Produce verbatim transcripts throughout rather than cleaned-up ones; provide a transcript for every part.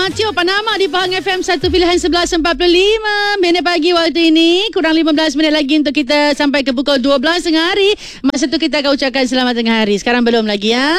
Mateo Panama di Pahang F M satu pilihan sebelas empat puluh lima minit pagi waktu ini. Kurang lima belas minit lagi untuk kita sampai ke pukul dua belas tengah hari. Masa tu kita akan ucapkan selamat tengah hari. Sekarang belum lagi ya.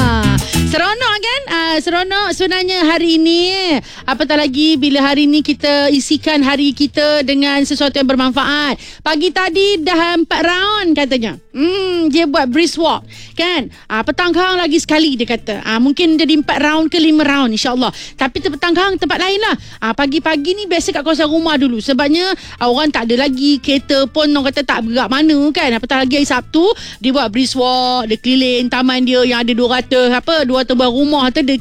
Seronok kan? Uh, seronok sebenarnya hari ini. Apatah lagi bila hari ini kita isikan hari kita dengan sesuatu yang bermanfaat. Pagi tadi dah empat round katanya. Hmm, dia buat brisk walk kan? Uh, petang hang lagi sekali dia kata. Uh, mungkin jadi empat round ke lima round insyaAllah. Tapi petang hang tempat lain lah. Uh, pagi-pagi ni biasa kat kawasan rumah dulu. Sebabnya uh, orang tak ada lagi kereta pun orang kata tak bergerak mana kan. Apatah lagi hari Sabtu dia buat brisk walk. Dia keliling taman dia yang ada dua ratus apa dua ratus buah rumah tu dia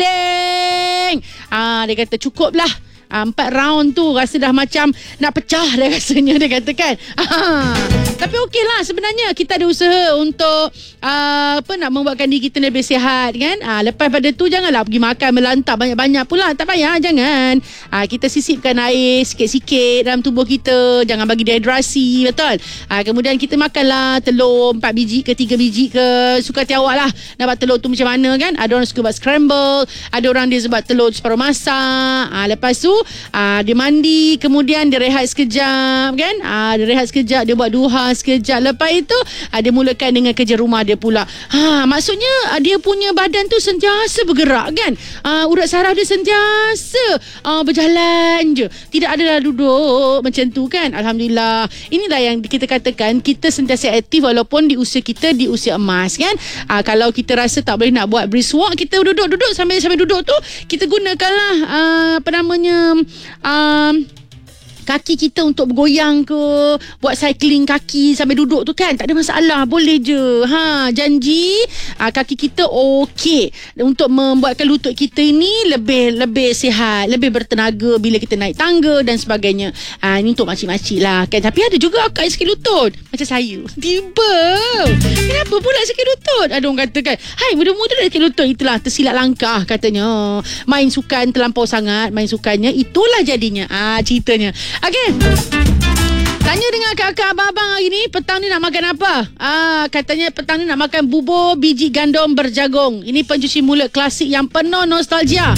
keliling. Ah, dia kata cukup lah. Ah, empat round tu rasa dah macam nak pecah dah rasanya dia katakan. Ah, tapi okey lah sebenarnya kita ada usaha untuk uh, apa nak membuatkan diri kita lebih sihat kan. Ah, lepas pada tu janganlah pergi makan melantap banyak-banyak pula. Tak payah jangan. Ah, kita sisipkan air sikit-sikit dalam tubuh kita. Jangan bagi dehidrasi betul. Ah, kemudian kita makanlah telur empat biji ke tiga biji ke suka hati awak lah. Nak buat telur tu macam mana kan. Ada orang suka buat scramble. Ada orang dia buat telur separuh masak. Ah, lepas tu Ah, dia mandi, kemudian dia rehat sekejap kan. Ah, dia rehat sekejap, dia buat duha sekejap. Lepas itu ah, dia mulakan dengan kerja rumah dia pula. Ha, maksudnya ah, dia punya badan tu sentiasa bergerak kan. Ah, urat saraf dia sentiasa ah, berjalan je. Tidak adalah duduk macam tu kan. Alhamdulillah. Inilah yang kita katakan kita sentiasa aktif walaupun di usia kita di usia emas kan. Ah, kalau kita rasa tak boleh nak buat brisk walk, kita duduk-duduk sambil sambil duduk tu kita gunakanlah ah, apa namanya Um, kaki kita untuk bergoyang ke, buat cycling kaki sambil duduk tu kan, tak ada masalah, boleh je. Ha, janji uh, kaki kita okey untuk membuatkan lutut kita ini lebih lebih sihat, lebih bertenaga bila kita naik tangga dan sebagainya. Uh, ini untuk makcik-makcik lah kan. Tapi ada juga akak yang sakit lutut macam saya. Tiba kenapa pula sakit lutut? Ada orang kata kan, hai muda-muda dah sakit lutut. Itulah tersilap langkah katanya. Main sukan terlampau sangat, main sukannya itulah jadinya. Ah, ceritanya. Okey. Tanya dengan kakak abang-abang hari ni, petang ni nak makan apa? Ah, katanya petang ni nak makan bubur biji gandum berjagung. Ini pencuci mulut klasik yang penuh nostalgia.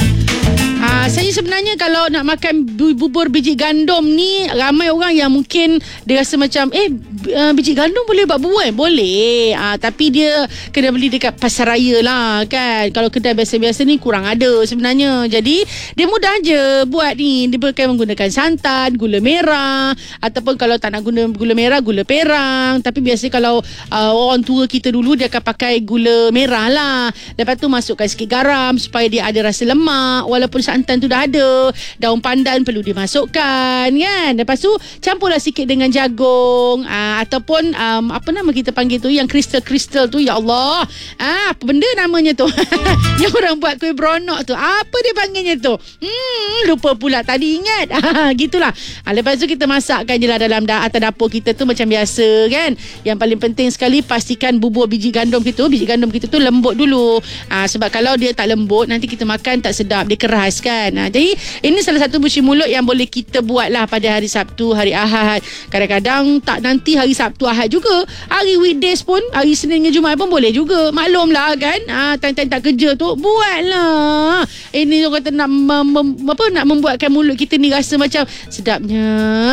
Ah, saya sebenarnya kalau nak makan bubur biji gandum ni, ramai orang yang mungkin dia rasa macam eh biji gandum boleh buat bubur eh? Boleh. Ah, tapi dia kena beli dekat pasar raya lah kan. Kalau kedai biasa-biasa ni kurang ada sebenarnya. Jadi dia mudah je buat ni. Dia boleh menggunakan santan, gula merah, ataupun kalau tak nak guna gula merah, gula perang. Tapi biasa kalau uh, orang tua kita dulu dia akan pakai gula merah lah. Lepas tu masukkan sikit garam supaya dia ada rasa lemak. Walaupun santan tu dah ada, daun pandan perlu dimasukkan kan. Lepas tu campurlah sikit dengan jagung aa, ataupun um, apa nama kita panggil tu yang kristal-kristal tu, ya Allah, ah, apa benda namanya tu yang orang buat kuih beronok tu, apa dia panggilnya tu, hmm, lupa pula tadi ingat. Gitulah. Ha, lepas tu kita masakkan je lah dalam da- atas dapur kita tu macam biasa kan. Yang paling penting sekali pastikan bubur biji gandum kita biji gandum kita tu lembut dulu. Ha, sebab kalau dia tak lembut nanti kita makan tak sedap, dia keras kan. Ha, jadi ini salah satu cuci mulut yang boleh kita buat lah pada hari Sabtu, hari Ahad. Kadang-kadang tak nanti hari Sabtu Ahad juga, hari weekdays pun, hari Senin dengan Jumaat pun boleh juga. Maklum lah kan. Ha, time-time tak kerja tu buatlah. Ini orang kata nak mem, mem, apa nak membuatkan mulut kita ni rasa macam sedapnya.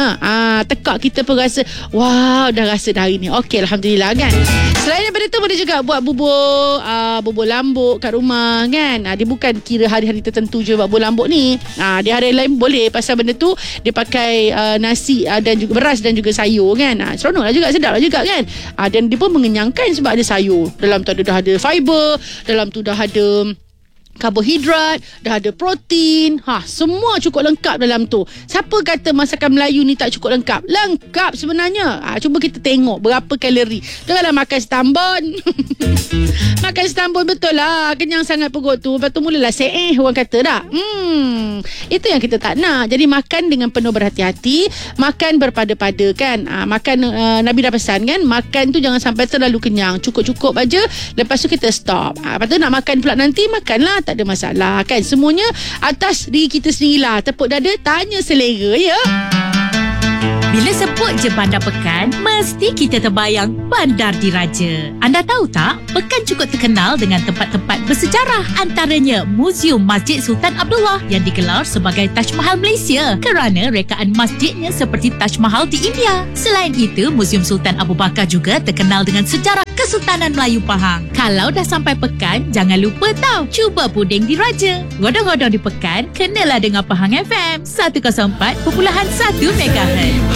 Ha, tekak kita pun rasa wow, dah rasa dah hari ni. Okey, alhamdulillah kan. Selain daripada tu boleh juga buat bubur uh, bubur lambuk kat rumah kan. Ha, dia bukan kira hari-hari tertentu je buat bubur lambuk ni. Ha, di hari lain boleh, pasal benda tu dia pakai uh, nasi uh, dan juga beras dan juga sayur kan. Ha, seronok lah juga, sedap lah juga kan. Ha, dan dia pun mengenyangkan sebab ada sayur. Dalam tu dah ada fiber, dalam tu dah ada karbohidrat, dah ada protein. Ha, semua cukup lengkap dalam tu. Siapa kata masakan Melayu ni tak cukup lengkap? Lengkap sebenarnya. Ha, cuba kita tengok berapa kalori. Janganlah makan setambun. Makan setambun betul lah, kenyang sangat perut tu. Lepas tu mulalah seeh orang kata dah. Hmm, itu yang kita tak nak. Jadi makan dengan penuh berhati-hati, makan berpada-pada kan. Ha, makan uh, Nabi dah pesan kan, makan tu jangan sampai terlalu kenyang. Cukup-cukup aja. Lepas tu kita stop. Ha, lepas tu nak makan pula nanti, makanlah, tak ada masalah kan. Semuanya atas diri kita sendirilah. Tepuk dada, tanya selera ya. Bila sebut je Bandar Pekan, mesti kita terbayang Bandar Diraja. Anda tahu tak, Pekan cukup terkenal dengan tempat-tempat bersejarah. Antaranya Muzium Masjid Sultan Abdullah yang digelar sebagai Taj Mahal Malaysia kerana rekaan masjidnya seperti Taj Mahal di India. Selain itu, Muzium Sultan Abu Bakar juga terkenal dengan sejarah Kesultanan Melayu Pahang. Kalau dah sampai Pekan, jangan lupa tau, cuba puding Diraja. Godong-godong di Pekan, kenalah dengan Pahang F M seratus empat perpuluhan satu megahertz.